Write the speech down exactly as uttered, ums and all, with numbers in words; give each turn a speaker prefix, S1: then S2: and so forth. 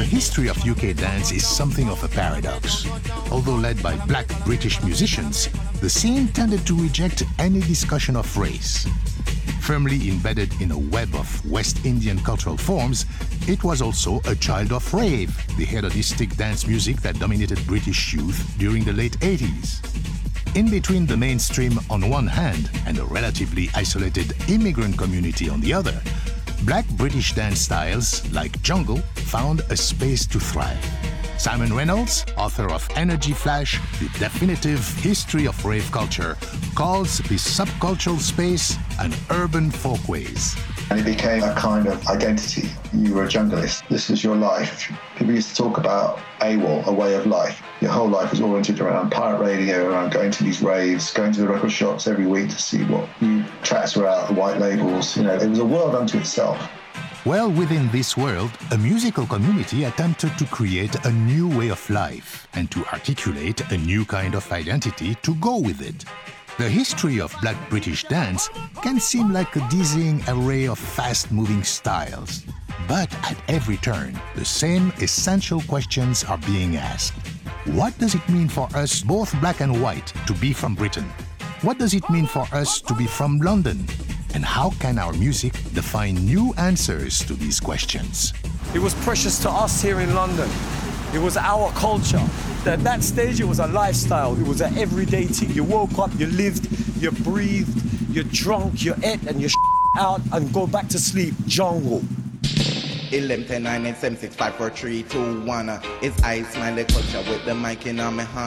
S1: history of U K dance is something of a paradox. Although led by black British musicians, the scene tended to reject any discussion of race. Firmly embedded in a web of West Indian cultural forms, it was also a child of rave, the hedonistic dance music that dominated British youth during the late eighties. In between the mainstream on one hand and a relatively isolated immigrant community on the other, black British dance styles like jungle found a space to thrive. Simon Reynolds, author of Energy Flash, The Definitive History of Rave Culture, calls this subcultural space an urban folkways.
S2: And it became a kind of identity. You were a junglist. This was your life. People used to talk about AWOL, a way of life. Your whole life was oriented around pirate radio, around going to these raves, going to the record shops every week to see what new tracks were out, the white labels. You know, it was a world unto itself.
S1: Well, within this world, a musical community attempted to create a new way of life and to articulate a new kind of identity to go with it. The history of black British dance can seem like a dizzying array of fast-moving styles. But at every turn, the same essential questions are being asked. What does it mean for us, both black and white, to be from Britain? What does it mean for us to be from London? And how can our music define new answers to these questions?
S3: It was precious to us here in London. It was our culture. At that stage, it was a lifestyle. It was an everyday thing. You woke up, you lived, you breathed, you drunk, you ate, and you out and go back to sleep. Jungle.
S4: eleven ten nine eight seven six five four three two one. It's Ice Smiley Culture with the mic in my hand.